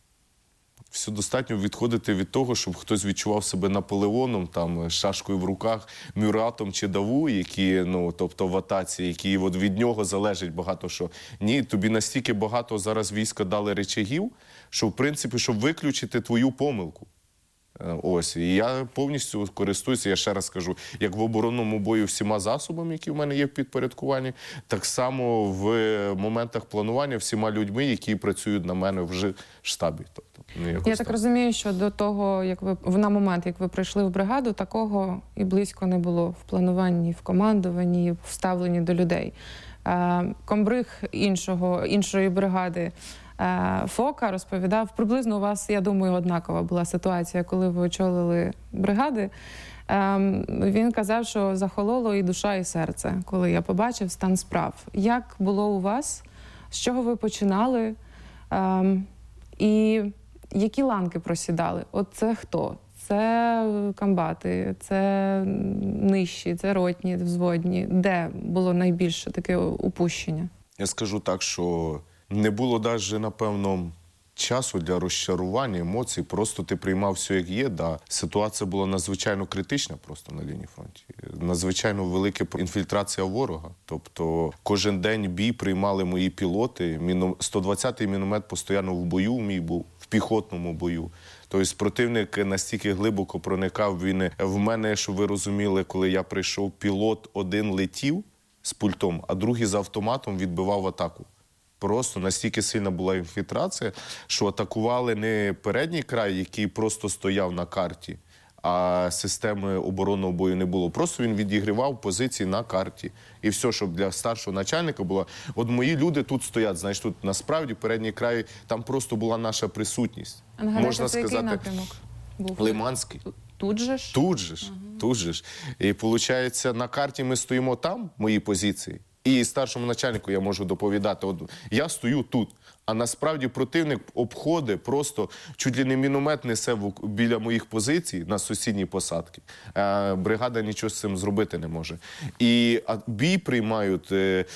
все достатньо відходити від того, щоб хтось відчував себе Наполеоном, там, з шашкою в руках, Мюратом чи Даву, які, ну, тобто в атаці, які от від нього залежить багато що. Ні, тобі настільки багато зараз війська дали речагів, що, в принципі, щоб виключити твою помилку. Ось, і я повністю користуюся, я ще раз скажу, як в оборонному бою всіма засобами, які в мене є в підпорядкуванні, так само в моментах планування всіма людьми, які працюють на мене в штабі. Тобто, я так розумію, що до того, як ви на момент, як ви прийшли в бригаду, такого і близько не було в плануванні, в командуванні, в ставленні до людей. Комбриг іншої бригади Фока розповідав, приблизно у вас, я думаю, однакова була ситуація, коли ви очолили бригади. Він казав, що захололо і душа, і серце, коли я побачив стан справ. Як було у вас? З чого ви починали? І які ланки просідали? От це хто? Це комбати, це нижчі, це ротні, взводні. Де було найбільше таке упущення? Я скажу так, що не було навіть, напевно, часу для розчарування, емоцій. Просто ти приймав все, як є. Да. Ситуація була надзвичайно критична просто на лінії фронту. Надзвичайно велика інфільтрація ворога. Тобто кожен день бій приймали мої пілоти. 120-й міномет постійно в бою мій був, в піхотному бою. Тобто противник настільки глибоко проникав, він в мене, щоб ви розуміли, коли я прийшов, пілот один летів з пультом, а другий з автоматом відбивав атаку. Просто настільки сильна була інфільтрація, що атакували не передній край, який просто стояв на карті, а системи оборонного бою не було. Просто він відігрівав позиції на карті. І все, щоб для старшого начальника було. От мої люди тут стоять, знаєш, тут насправді передній край, там просто була наша присутність. Можна сказати, який напрямок був? Лиманський. Тут же ж? Тут же ж. І виходить, на карті ми стоїмо там, мої позиції, і старшому начальнику я можу доповідати, от я стою тут, а насправді противник обходить, просто чуть ли не міномет несе біля моїх позицій на сусідній посадці. Бригада нічого з цим зробити не може. І бій приймають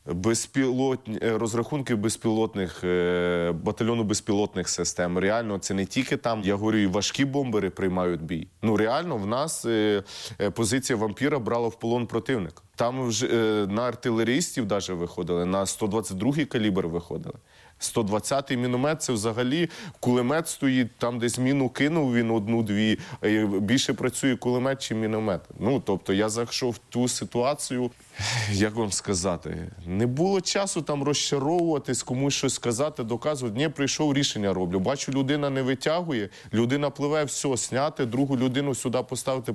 розрахунки безпілотних, батальйону безпілотних систем. Реально, це не тільки там, я говорю, і важкі бомбери приймають бій. Ну, реально, в нас позиція «Вампіра» брала в полон противника. Там вже на артилерістів навіть виходили, на 122-й калібр виходили. 120-й міномет – це взагалі кулемет стоїть, там десь міну кинув він одну-дві, більше працює кулемет, чи міномет. Ну, тобто я зайшов в ту ситуацію, як вам сказати, не було часу там розчаровуватись, комусь щось сказати, доказувати. Ні, прийшов, рішення роблю. Бачу, людина не витягує, людина пливе, все, сняти, другу людину сюди поставити,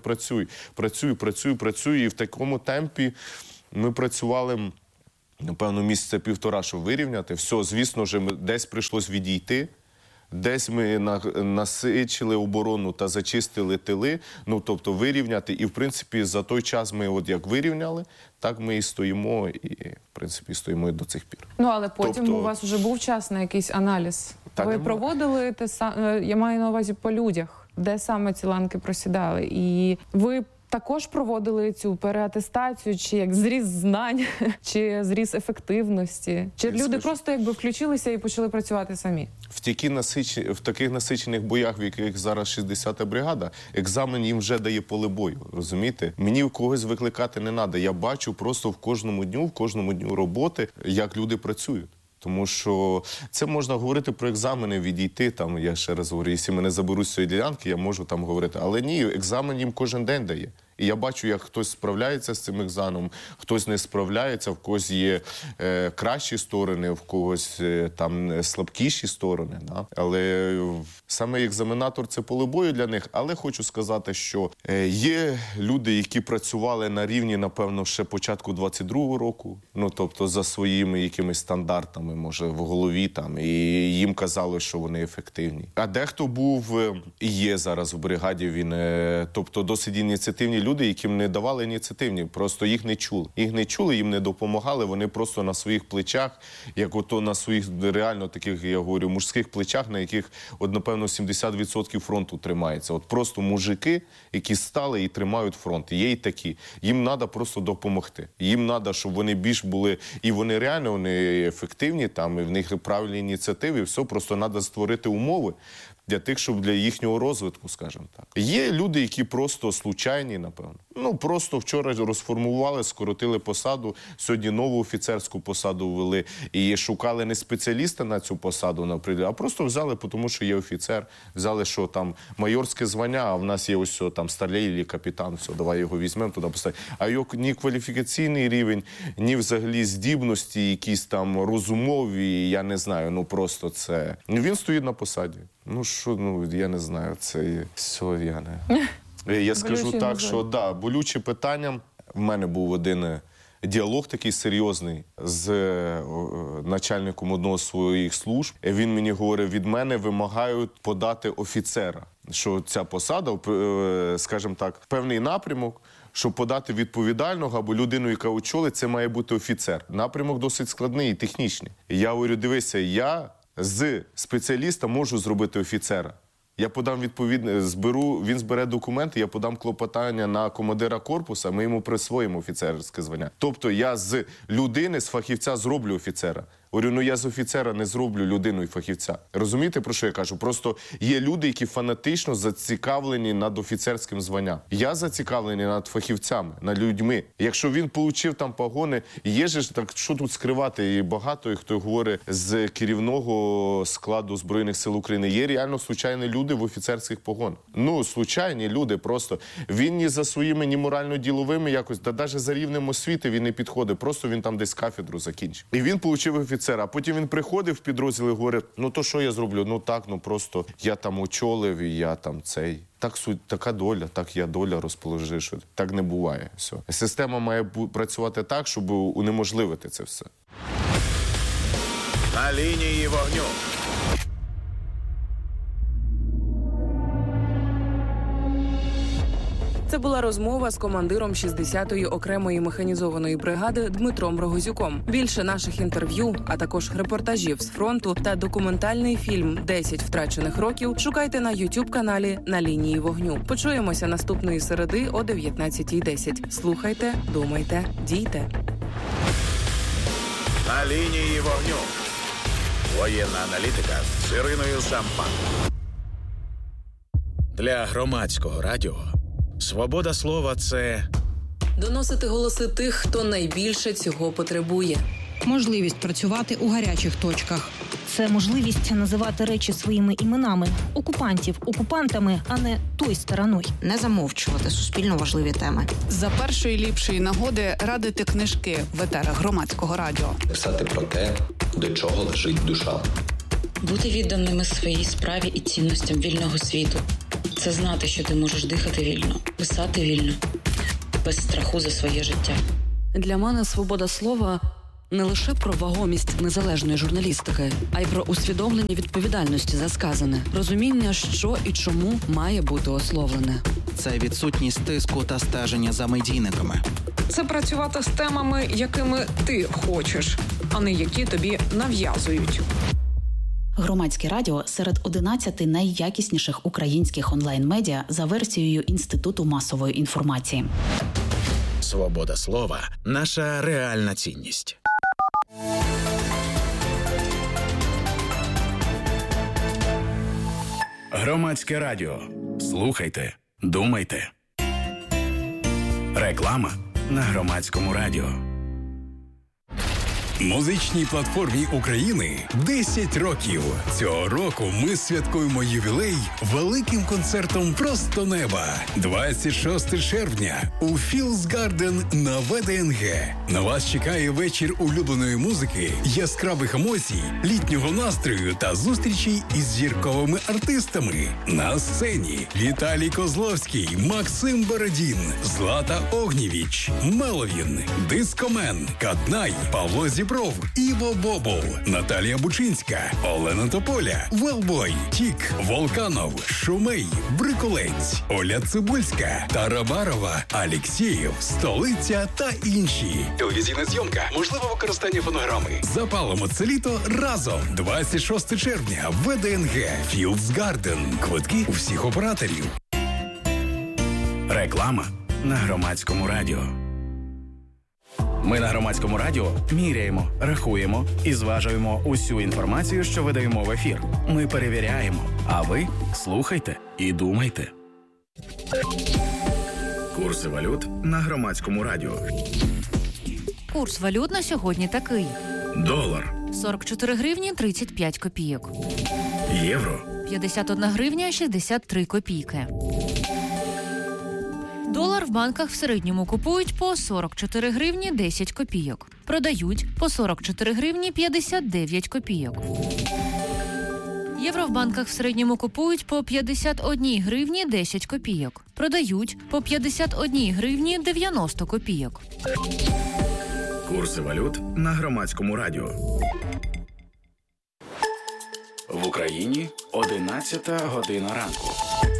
працюй. І в такому темпі ми працювали, напевно, місяця півтора, щоб вирівняти. Все, звісно, вже десь прийшлось відійти, десь ми насичили оборону та зачистили тили, ну, тобто вирівняти. І, в принципі, за той час ми от як вирівняли, так ми і стоїмо, і, в принципі, стоїмо і до цих пір. Ну, але потім у вас вже був час на якийсь аналіз. Ви проводили те саме, я маю на увазі по людях, де саме ці ланки просідали. І ви також проводили цю переатестацію, чи як зріз знань, чи зріз ефективності? Чи люди просто якби включилися і почали працювати самі? В таких насичених боях, в яких зараз 60-та бригада, екзамен їм вже дає поле бою, розумієте? Мені когось викликати не треба. Я бачу просто в кожному дню роботи, як люди працюють. Тому що це можна говорити про екзамени, відійти, там, я ще раз говорю, якщо мене заберуть з цієї ділянки, я можу там говорити. Але ні, екзамен їм кожен день дає. І я бачу, як хтось справляється з цим екзаменом, хтось не справляється, в когось є кращі сторони, в когось там слабкіші сторони. Да? Але саме екзаменатор – це поле бою для них. Але хочу сказати, що є люди, які працювали на рівні, напевно, ще початку 22-го року, ну, тобто за своїми якимись стандартами, може, в голові там, і їм казали, що вони ефективні. А дехто був і є зараз в бригаді, він, тобто досить ініціативні люди, яким не давали ініціативні, просто їх не чули. Їх не чули, їм не допомагали, вони просто на своїх плечах, як ото на своїх реально таких, я говорю, мужських плечах, на яких, от, напевно, 70% фронту тримається. От просто мужики, які стали і тримають фронт. Є і такі. Їм треба просто допомогти. Їм треба, щоб вони більш були, і вони реально, вони ефективні, там, і в них правильні ініціативи, і все, просто треба створити умови для тих, щоб для їхнього розвитку, скажімо так. Є люди, які просто случайні, напевно. Ну, просто вчора розформували, скоротили посаду, сьогодні нову офіцерську посаду ввели. І шукали не спеціаліста на цю посаду, наприклад, а просто взяли, тому що є офіцер. Взяли, що там майорське звання, а в нас є ось там старлей або капітан, все, давай його візьмемо, туди поставимо. А його ні кваліфікаційний рівень, ні взагалі здібності, якісь там розумові, я не знаю, ну просто це... Він стоїть на посаді. Ну що, ну я не знаю, це все, я не... Я скажу так, що да, болюче питання. В мене був один діалог такий серйозний з начальником одного з своїх служб. Він мені говорив, від мене вимагають подати офіцера. Що ця посада, скажімо так, певний напрямок, щоб подати відповідального або людину, яка очолить, це має бути офіцер. Напрямок досить складний і технічний. Я говорю, дивися, я з спеціаліста можу зробити офіцера. Я подам він збере документи, я подам клопотання на командира корпуса, ми йому присвоїмо офіцерське звання. Тобто я з людини, з фахівця зроблю офіцера. Говорю, ну я з офіцера не зроблю людину і фахівця. Розумієте, про що я кажу? Просто є люди, які фанатично зацікавлені над офіцерським званням. Я зацікавлений над фахівцями, над людьми. Якщо він отримав там погони, є ж так, що тут скривати? І багато, хто говорить з керівного складу Збройних сил України, є реально случайні люди в офіцерських погонах. Ну, случайні люди просто. Він ні за своїми, ні морально-діловими якось, та навіть за рівнем освіти він не підходить. Просто він там десь кафедру закінчив. І він отримав офіцер. А потім він приходив в підрозділ і говорить, ну то що я зроблю? Ну так, ну просто я там очолив і я там цей. Так така доля, так я доля розположив, що так не буває. Все. Система має працювати так, щоб унеможливити це все. На лінії вогню. Це була розмова з командиром 60-ї окремої механізованої бригади Дмитром Рогозюком. Більше наших інтерв'ю, а також репортажів з фронту та документальний фільм «10 втрачених років» шукайте на YouTube-каналі «На лінії вогню». Почуємося наступної середи о 19:10. Слухайте, думайте, дійте. На лінії вогню. Воєнна аналітика з Іриною Сампан. Для громадського радіо свобода слова – це Доносити голоси тих, хто найбільше цього потребує. Можливість працювати у гарячих точках. Це можливість називати речі своїми іменами. Окупантів окупантами, а не той стороною. Не замовчувати суспільно важливі теми. За першої ліпшої нагоди радити книжки в етерах громадського радіо. Писати про те, до чого лежить душа. Бути відданими своїй справі і цінностям вільного світу. Це знати, що ти можеш дихати вільно, писати вільно, без страху за своє життя. Для мене свобода слова – не лише про вагомість незалежної журналістики, а й про усвідомлення відповідальності за сказане, розуміння, що і чому має бути ословлене. Це відсутність тиску та стеження за медійниками. Це працювати з темами, якими ти хочеш, а не які тобі нав'язують. Громадське радіо серед 11 найякісніших українських онлайн-медіа за версією Інституту масової інформації. свобода слова – наша реальна цінність. Громадське радіо. Слухайте, думайте. Реклама на Громадському радіо. Музичній платформі України 10 років. Цього року ми святкуємо ювілей великим концертом «Просто неба». 26 червня у Fields Garden на ВДНГ. На вас чекає вечір улюбленої музики, яскравих емоцій, літнього настрою та зустрічей із зірковими артистами. На сцені Віталій Козловський, Максим Бородін, Злата Огнєвіч, Меловін, Дискомен, Каднай, Павло Зібров, Іво Бобол, Наталія Бучинська, Олена Тополя, Велбой, Тік, Волканов, Шумей, Брикулець, Оля Цибульська, Тарабарова, Алєксєєв, Столиця та інші. Телевізійна зйомка, можливе використання фонограми. Запалимо це літо разом. 26 червня, ВДНГ, Fields Garden. Квитки у всіх операторів. Реклама на Громадському радіо. Ми на Громадському радіо міряємо, рахуємо і зважуємо усю інформацію, що видаємо в ефір. Ми перевіряємо, а ви слухайте і думайте. Курси валют на Громадському радіо. Курс валют на сьогодні такий. Долар. 44 гривні 35 копійок. Євро. 51 гривня 63 копійки. Долар в банках в середньому купують по 44 гривні 10 копійок. Продають по 44 гривні 59 копійок. Євро в банках в середньому купують по 51 гривні 10 копійок. Продають по 51 гривні 90 копійок. Курси валют на Громадському радіо. В Україні 11 година ранку.